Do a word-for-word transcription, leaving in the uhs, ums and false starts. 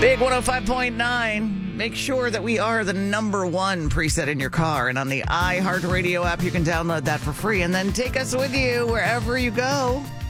Big one oh five point nine. Make sure that we are the number one preset in your car. And on the iHeartRadio app, you can download that for free and then take us with you wherever you go.